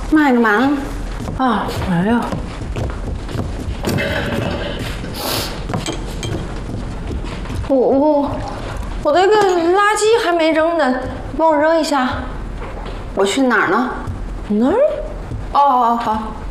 妈，干嘛呢？ 啊，哎呀，我这个垃圾还没扔呢，帮我扔一下。 我去哪儿呢？ 哪儿？ 哦，好。